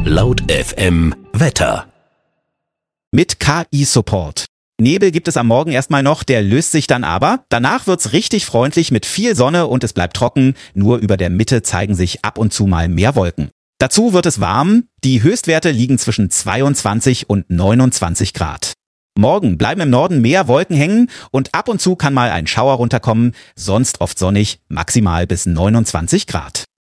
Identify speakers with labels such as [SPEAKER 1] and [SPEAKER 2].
[SPEAKER 1] Laut FM Wetter.
[SPEAKER 2] Mit KI-Support. Nebel gibt es am Morgen erstmal noch, der löst sich dann aber. Danach wird's richtig freundlich mit viel Sonne und es bleibt trocken. Nur über der Mitte zeigen sich ab und zu mal mehr Wolken. Dazu wird es warm. Die Höchstwerte liegen zwischen 22 und 29 Grad. Morgen bleiben im Norden mehr Wolken hängen und ab und zu kann mal ein Schauer runterkommen. Sonst oft sonnig, maximal bis 29 Grad.